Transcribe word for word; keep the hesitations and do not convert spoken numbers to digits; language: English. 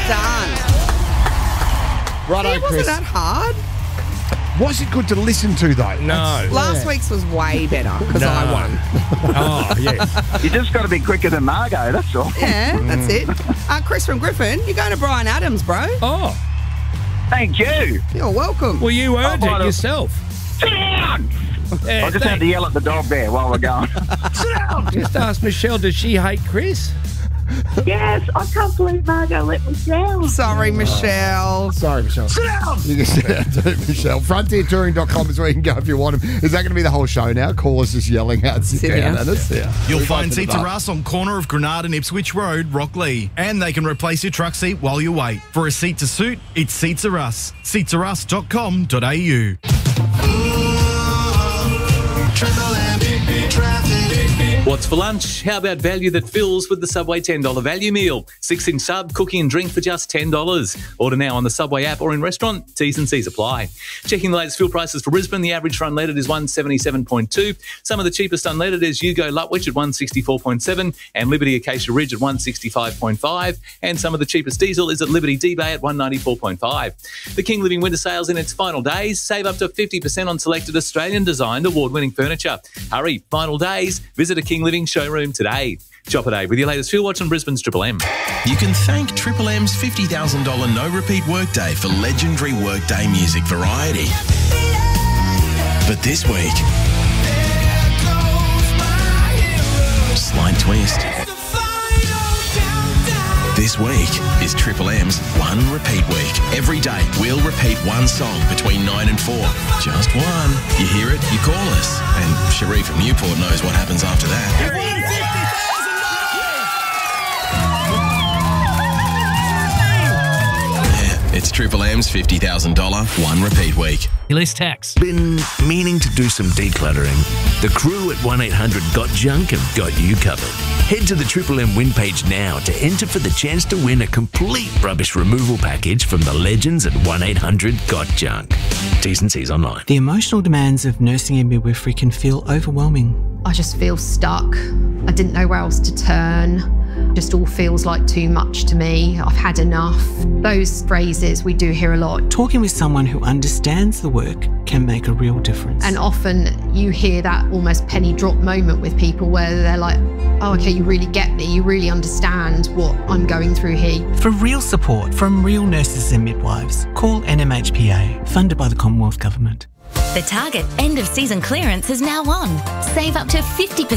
done. Righto, It wasn't Chris. that hard. Was it good to listen to, though? No. Last Yeah. week's was way better because No. I won. Oh, yes. You just got to be quicker than Margot, that's all. Yeah, that's it. Uh, Chris from Griffin, you're going to Brian Adams, bro. Oh, Thank you. You're welcome. well, you earned Oh, it no. yourself. Sit down! Yeah, I just had to yell at the dog there while we're going. Sit down! Just ask Michelle, does she hate Chris? Yes, I can't believe Margot let me down. Sorry, Michelle. Sorry, Michelle. Sit down! You can sit down too, Michelle. frontier touring dot com is where you can go if you want them. Is that going to be the whole show now? Callers just yelling out, sit, Sit down down. at us? Yeah. You'll We find open it Seats up. Russ on corner of Granada and Ipswich Road, Rockley. And they can replace your truck seat while you wait. For a seat to suit, it's Seats Russ. seats a russ dot com dot a u. What's for lunch? How about value that fills with the Subway ten dollars value meal? Six-inch sub, cookie and drink for just ten dollars. Order now on the Subway app or in restaurant. T's and C's apply. Checking the latest fuel prices for Brisbane, the average for unleaded is one seventy-seven point two. Some of the cheapest unleaded is Yugo Lutwich at one sixty-four point seven and Liberty Acacia Ridge at one sixty-five point five. And some of the cheapest diesel is at Liberty D-Bay at one ninety-four point five. The King Living Winter Sales in its final days. Save up to fifty percent on selected Australian-designed award-winning furniture. Hurry, final days. Visit a King Living showroom today. Shop a day with your latest Fuel Watch on Brisbane's Triple M. You can thank Triple M's fifty thousand dollars no-repeat workday for legendary workday music variety. But this week, slight twist. This week is Triple M's One Repeat Week. Every day, we'll repeat one song between nine and four. Just one. You hear it, you call us. And Sharif from Newport knows what happens after that. It's Triple M's fifty thousand dollars One Repeat Week. Less tax. Been meaning to do some decluttering? The crew at one eight hundred got junk have got you covered. Head to the Triple M win page now to enter for the chance to win a complete rubbish removal package from the legends at one eight hundred got junk. T's and C's online. The emotional demands of nursing and midwifery can feel overwhelming. I just feel stuck. I didn't know where else to turn. Just all feels like too much to me. I've had enough. Those phrases we do hear a lot. Talking with someone who understands the work can make a real difference. And often you hear that almost penny drop moment with people where they're like, oh, okay, you really get me. You really understand what I'm going through here. For real support from real nurses and midwives, call N M H P A, funded by the Commonwealth Government. The Target end of season clearance is now on. Save up to fifty percent